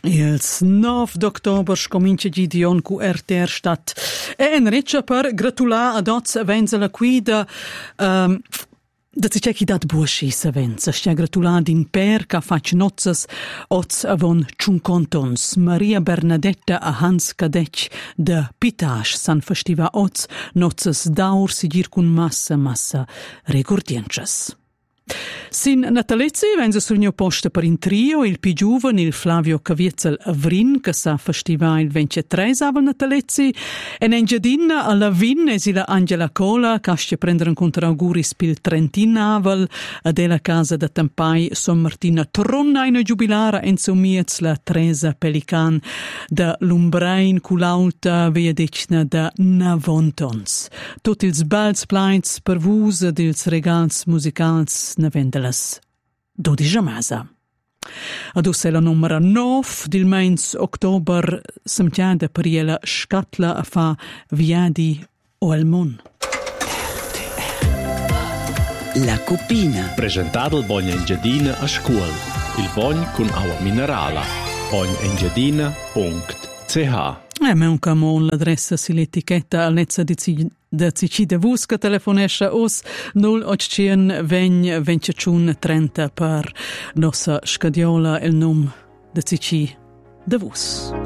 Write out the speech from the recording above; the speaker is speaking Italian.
Il 9 d'october scomincia Gideon cu RTR Stat. E enreccia per gratulare ad oz venza qui da si c'è chi dat buosci sa venza. Stia gratulare in per che fac nozzas oz avon 50 ons. Maria Bernadetta a Hans Kadec de Pitasch san festiva oz nozzas daur sigir cun massa regordiences. Sin natalizzi venza sul mio posto per in trio il più giovane, il Flavio Caviezel Avrin, che sa festiva il 23 aval natalizzi, e in giardina alla Vin esila Angela Cola, che ci prendere in conto auguris pil 30 aval, della casa da Tampai Son Martina tronna in giubilara en somiez la Teresa Pelican da Lumbrain culauta via decina da Navontons. Tot ils bals plains per vus dils regals musicals na vendelas 12 masa. Adus è la numero 9 del mens october semtiada per iela scatla a fa viadi o al mon. La cupina. Presentato il Bogna Engiadina a scuola. Il Bogna con acqua minerale. bognengiadina.ch. Ma un camon l'adressa si l'etichetta all'ezza di Cicide Vusca telefonesce os 0800 20 25 30 per nostra scadiola il nome di Cicide Vus.